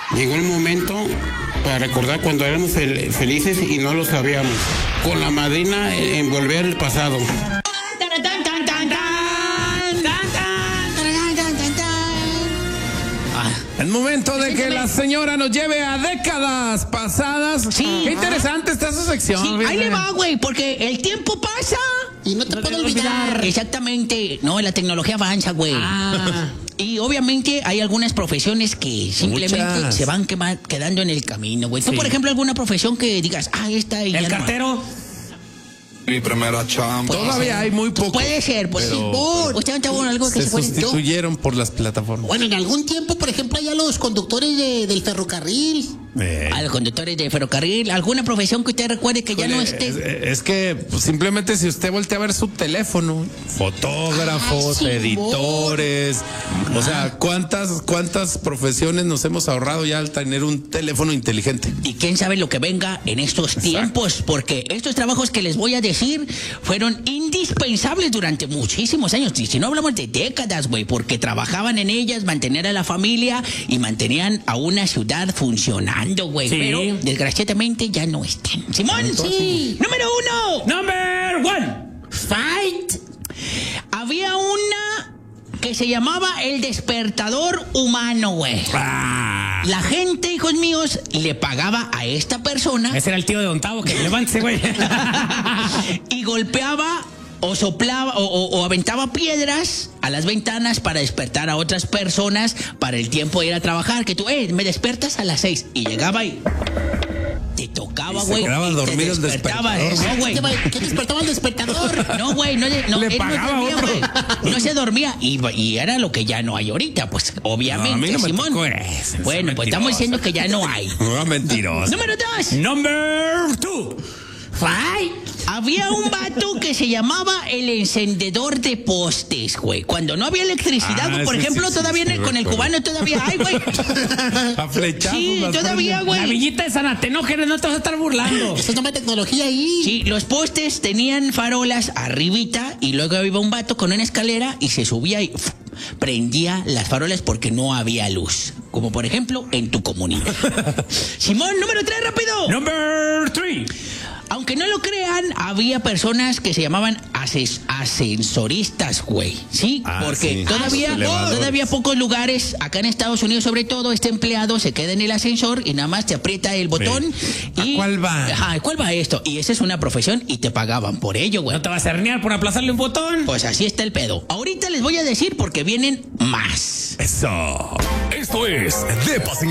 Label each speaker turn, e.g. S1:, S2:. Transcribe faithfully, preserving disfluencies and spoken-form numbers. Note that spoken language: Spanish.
S1: Llegó el momento para recordar cuando éramos fel- felices y no lo sabíamos. Con la madrina en volver al pasado.
S2: El momento de que la señora nos lleve a décadas pasadas.
S3: Sí.
S2: Qué interesante está su sección.
S3: Sí, ahí le va, güey, porque el tiempo pasa
S4: y no te puedo olvidar.
S3: Exactamente. No, la tecnología avanza, güey.
S4: Ah.
S3: Y obviamente hay algunas profesiones que simplemente
S2: Muchas.
S3: se van quema- quedando en el camino, güey. Tú,
S2: Sí.
S3: por ejemplo, alguna profesión que digas, ah, esta y
S5: El
S3: ya no.
S5: cartero.
S6: Mi primera chamba.
S2: Todavía hay muy poco.
S3: Puede ser, pues sí.
S2: pero
S3: Usted no tuvo algo que
S2: se
S3: se puede.
S2: sustituyeron por las plataformas.
S4: Bueno, en algún tiempo, por ejemplo, allá los conductores de- del ferrocarril.
S2: Eh,
S3: A los conductores de ferrocarril, alguna profesión que usted recuerde que ya no
S2: es,
S3: esté.
S2: es que pues, simplemente si usted voltea a ver su teléfono, fotógrafos,
S4: Ay, sí,
S2: editores, o sea, cuántas cuántas profesiones nos hemos ahorrado ya al tener un teléfono inteligente.
S3: Y quién sabe lo que venga en estos tiempos, porque estos trabajos que les voy a decir fueron indispensables durante muchísimos años. Y si no hablamos de décadas, güey, porque trabajaban en ellas, mantener a la familia y mantenían a una ciudad funcionando, güey.
S5: Sí.
S3: Pero desgraciadamente ya no están. Simón, sí. Número uno.
S5: Number one.
S3: Fight. Había una que se llamaba el despertador humano, güey.
S5: Ah.
S3: La gente, hijos míos, le pagaba a esta persona
S5: Ese era el tío de Don Tavo, que levántese, güey.
S3: y golpeaba o soplaba o, o- o aventaba piedras a las ventanas para despertar a otras personas para el tiempo de ir a trabajar. Que tú, eh, me despertas a las seis. Y llegaba y te tocaba,
S2: Y se
S3: güey.
S2: quedaba
S3: y te
S2: dormido el
S3: despertaba.
S2: despertador.
S3: No, güey.
S4: ¿Qué, ¿Qué despertaba el despertador?
S3: No, güey, no, no,
S2: Le
S3: él no
S2: pagaba
S3: dormía,
S2: otro.
S3: güey. No se dormía y, y era lo que ya no hay ahorita, pues obviamente,
S2: No, a mí no me
S3: Simón.
S2: tocó eso, es
S3: Bueno, pues
S2: mentiroso.
S3: estamos diciendo que ya no hay.
S2: No, mentiroso.
S3: Número dos.
S5: Number two.
S3: Fight. Había un vato que se llamaba el encendedor de postes, güey. Cuando no había electricidad,
S2: Ah,
S3: güey, por
S2: ese
S3: ejemplo,
S2: sí, sí,
S3: todavía
S2: sí,
S3: en el- con el
S2: recuerdo.
S3: cubano todavía hay, güey.
S2: A flechazos
S3: Sí,
S2: las
S3: todavía,
S2: prenden.
S3: güey.
S5: La villita de San Atenógenes, no te vas a estar burlando.
S4: Eso se llama tecnología ahí.
S3: Sí, los postes tenían farolas arribita y luego iba un vato con una escalera y se subía y ¡uf! Prendía las farolas porque no había luz. Como por ejemplo en tu comunidad. Simón, número tres, rápido.
S5: Number three.
S3: Aunque no lo crean, había personas que se llamaban ases- ascensoristas, güey. Sí,
S2: Ah,
S3: porque
S2: sí.
S3: todavía,
S2: Elevadores.
S3: todavía pocos lugares, acá en Estados Unidos sobre todo, este empleado se queda en el ascensor y nada más te aprieta el botón.
S2: ¿A
S3: Y,
S2: cuál va?
S3: Ajá, ¿cuál va esto? Y esa es una profesión y te pagaban por ello, güey.
S5: ¿No te vas a herniar por aplazarle un botón?
S3: Pues así está el pedo. Ahorita les voy a decir porque vienen más.
S2: Eso.
S7: Esto es De Paz en